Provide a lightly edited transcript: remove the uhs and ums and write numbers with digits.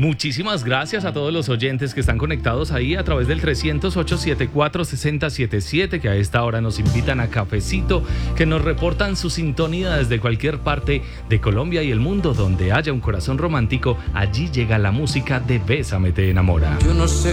Muchísimas gracias a todos los oyentes que están conectados ahí a través del 308-704-6077, que a esta hora nos invitan a cafecito, que nos reportan su sintonía desde cualquier parte de Colombia y el mundo. Donde haya un corazón romántico, allí llega la música de Bésame te enamora. Yo no sé